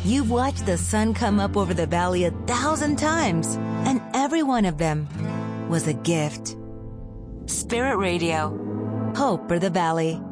You've watched the sun come up over the valley 1,000 times, and every one of them was a gift. Spirit Radio. Hope for the Valley.